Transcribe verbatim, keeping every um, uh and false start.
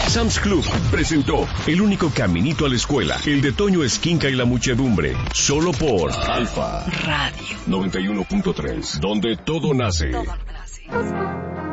Sam's Club presentó El único caminito a la escuela, el de Toño Esquinca y la muchedumbre, solo por Alfa Radio noventa y uno punto tres, donde todo nace. Todo nace.